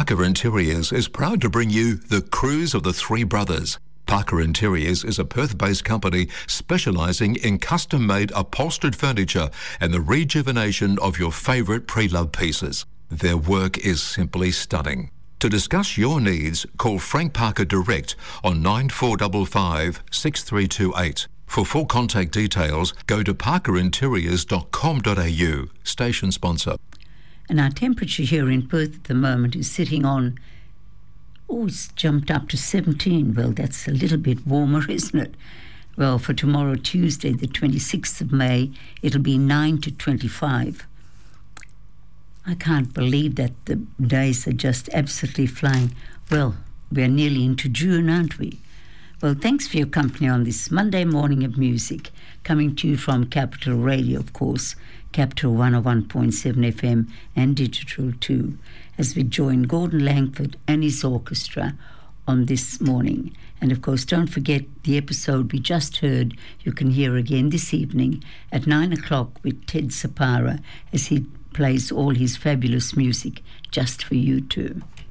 Parker Interiors is proud to bring you The Cruise of the Three Brothers. Parker Interiors is a Perth-based company specialising in custom-made upholstered furniture and the rejuvenation of your favourite pre-loved pieces. Their work is simply stunning. To discuss your needs, call Frank Parker direct on 9455 6328. For full contact details, go to parkerinteriors.com.au. Station sponsor. And our temperature here in Perth at the moment is sitting on, it's jumped up to 17. Well, that's a little bit warmer, isn't it? Well, for tomorrow, Tuesday, the 26th of May, it'll be 9 to 25. I can't believe that the days are just absolutely flying. Well, we're nearly into June, aren't we? Well, thanks for your company on this Monday morning of music, coming to you from Capital Radio, of course, Capital 101.7 FM and digital too, as we join Gordon Langford and his orchestra on this morning. And of course, don't forget the episode we just heard, you can hear again this evening at 9 o'clock with Ted Sapara as he plays all his fabulous music just for you too.